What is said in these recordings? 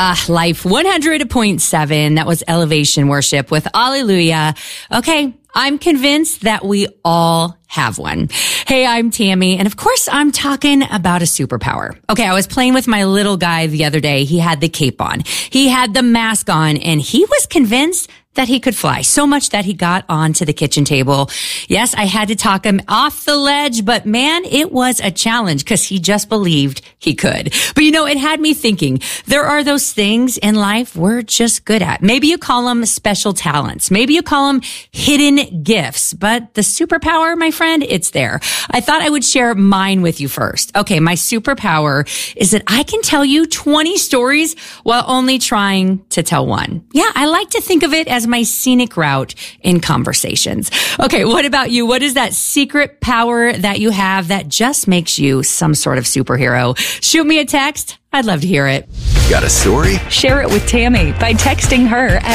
Life 100.7. That was Elevation Worship with Alleluia. Okay, I'm convinced that we all have one. Hey, I'm Tammy, and of course I'm talking about a superpower. Okay, I was playing with my little guy the other day. He had the cape on. He had the mask on, and he was convinced that he could fly, so much that he got onto the kitchen table. Yes, I had to talk him off the ledge, but man, it was a challenge because he just believed he could. But you know, it had me thinking, there are those things in life we're just good at. Maybe you call them special talents. Maybe you call them hidden gifts, but the superpower, my friend, it's there. I thought I would share mine with you first. Okay, my superpower is that I can tell you 20 stories while only trying to tell one. Yeah, I like to think of it as my scenic route in conversations. Okay, what about you? What is that secret power that you have that just makes you some sort of superhero? Shoot me a text. I'd love to hear it. Got a story? Share it with Tammy by texting her at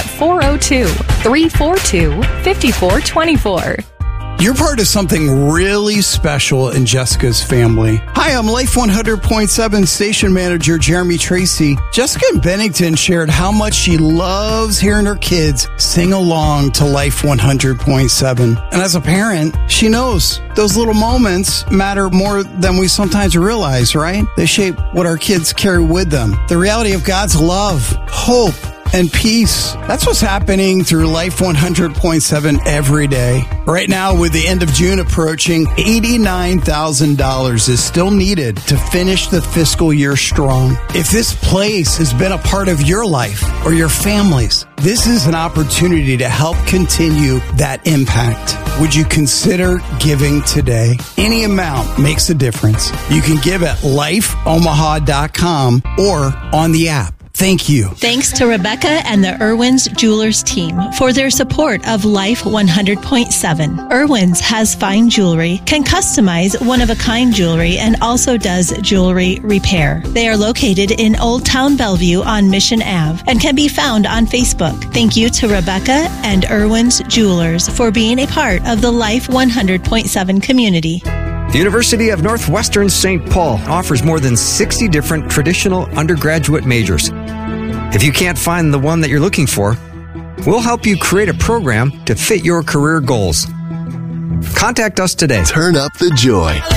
402-342-5424. You're part of something really special in Jessica's family. Hi, I'm Life 100.7 station manager Jeremy Tracy. Jessica in Bennington shared how much she loves hearing her kids sing along to Life 100.7. And as a parent, she knows those little moments matter more than we sometimes realize, right? They shape what our kids carry with them. The reality of God's love, hope, and peace. That's what's happening through Life 100.7 every day. Right now, with the end of June approaching, $89,000 is still needed to finish the fiscal year strong. If this place has been a part of your life or your family's, this is an opportunity to help continue that impact. Would you consider giving today? Any amount makes a difference. You can give at lifeomaha.com or on the app. Thank you. Thanks to Rebecca and the Irwin's Jewelers team for their support of Life 100.7. Irwin's has fine jewelry, can customize one-of-a-kind jewelry, and also does jewelry repair. They are located in Old Town Bellevue on Mission Ave and can be found on Facebook. Thank you to Rebecca and Irwin's Jewelers for being a part of the Life 100.7 community. The University of Northwestern St. Paul offers more than 60 different traditional undergraduate majors. If you can't find the one that you're looking for, we'll help you create a program to fit your career goals. Contact us today. Turn up the joy.